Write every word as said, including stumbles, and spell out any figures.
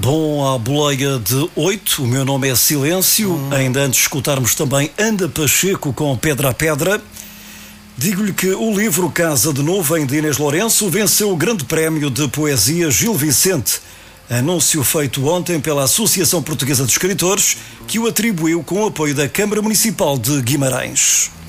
Bom, à boleia de oito, o meu nome é Silêncio. Hum. Ainda antes de escutarmos também Anda Pacheco com Pedra a Pedra, digo-lhe que o livro Casa de Nuvem, de Inês Lourenço, venceu o Grande Prémio de Poesia Gil Vicente. Anúncio feito ontem pela Associação Portuguesa de Escritores, que o atribuiu com o apoio da Câmara Municipal de Guimarães.